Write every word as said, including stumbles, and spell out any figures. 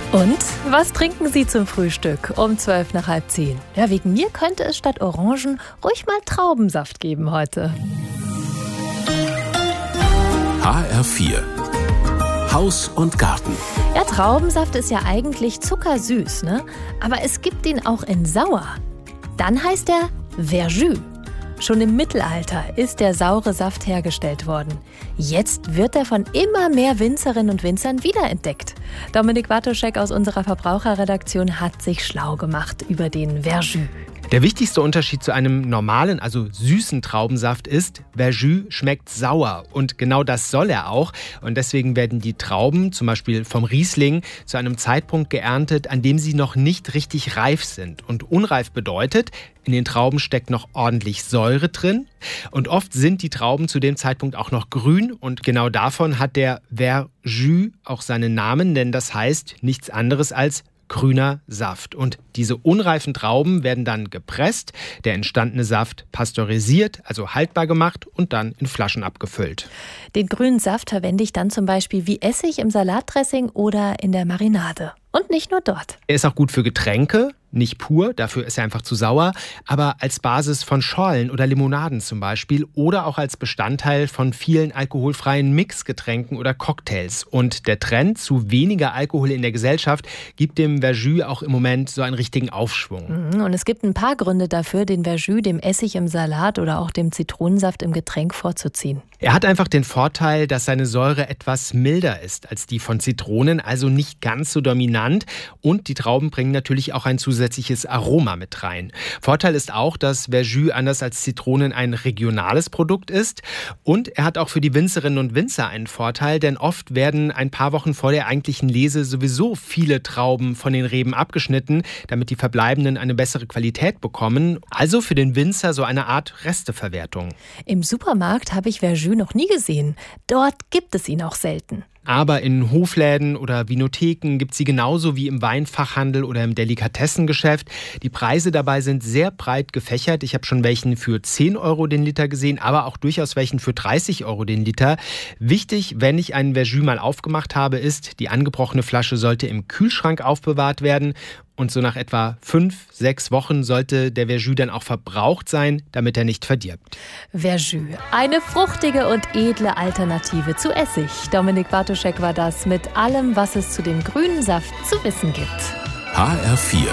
Und was trinken Sie zum Frühstück um zwölf nach halb zehn? Ja, wegen mir könnte es statt Orangen ruhig mal Traubensaft geben heute. H R vier Haus und Garten. Ja, Traubensaft ist ja eigentlich zuckersüß, ne? Aber es gibt ihn auch in sauer. Dann heißt er Verjus. Schon im Mittelalter ist der saure Saft hergestellt worden. Jetzt wird er von immer mehr Winzerinnen und Winzern wiederentdeckt. Dominik Bartoschek aus unserer Verbraucherredaktion hat sich schlau gemacht über den Verjus. Der wichtigste Unterschied zu einem normalen, also süßen Traubensaft ist, Verjus schmeckt sauer. Und genau das soll er auch. Und deswegen werden die Trauben, zum Beispiel vom Riesling, zu einem Zeitpunkt geerntet, an dem sie noch nicht richtig reif sind. Und unreif bedeutet, in den Trauben steckt noch ordentlich Säure drin. Und oft sind die Trauben zu dem Zeitpunkt auch noch grün. Und genau davon hat der Verjus auch seinen Namen, denn das heißt nichts anderes als grüner Saft. Und diese unreifen Trauben werden dann gepresst, der entstandene Saft pasteurisiert, also haltbar gemacht und dann in Flaschen abgefüllt. Den grünen Saft verwende ich dann zum Beispiel wie Essig im Salatdressing oder in der Marinade. Und nicht nur dort. Er ist auch gut für Getränke, nicht pur, dafür ist er einfach zu sauer, aber als Basis von Schorlen oder Limonaden zum Beispiel oder auch als Bestandteil von vielen alkoholfreien Mixgetränken oder Cocktails. Und der Trend zu weniger Alkohol in der Gesellschaft gibt dem Verjus auch im Moment so einen richtigen Aufschwung. Und es gibt ein paar Gründe dafür, den Verjus dem Essig im Salat oder auch dem Zitronensaft im Getränk vorzuziehen. Er hat einfach den Vorteil, dass seine Säure etwas milder ist als die von Zitronen, also nicht ganz so dominant. Und die Trauben bringen natürlich auch ein zusätzliches Aroma mit rein. Vorteil ist auch, dass Verjus anders als Zitronen ein regionales Produkt ist. Und er hat auch für die Winzerinnen und Winzer einen Vorteil, denn oft werden ein paar Wochen vor der eigentlichen Lese sowieso viele Trauben von den Reben abgeschnitten, damit die verbleibenden eine bessere Qualität bekommen. Also für den Winzer so eine Art Resteverwertung. Im Supermarkt habe ich Verjus noch nie gesehen. Dort gibt es ihn auch selten. Aber in Hofläden oder Vinotheken gibt es sie genauso wie im Weinfachhandel oder im Delikatessengeschäft. Die Preise dabei sind sehr breit gefächert. Ich habe schon welchen für zehn Euro den Liter gesehen, aber auch durchaus welchen für dreißig Euro den Liter. Wichtig, wenn ich einen Verjus mal aufgemacht habe, ist, die angebrochene Flasche sollte im Kühlschrank aufbewahrt werden. Und so nach etwa fünf, sechs Wochen sollte der Verjus dann auch verbraucht sein, damit er nicht verdirbt. Verjus, eine fruchtige und edle Alternative zu Essig. Dominik Bartoschek war das mit allem, was es zu dem grünen Saft zu wissen gibt. H R vier